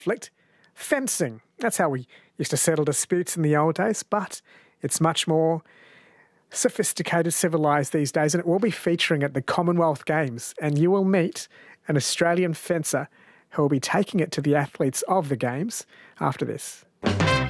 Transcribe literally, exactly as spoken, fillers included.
conflict, fencing. That's how we used to settle disputes in the old days, but it's much more sophisticated, civilised these days, and it will be featuring at the Commonwealth Games, and you will meet an Australian fencer who will be taking it to the athletes of the Games after this.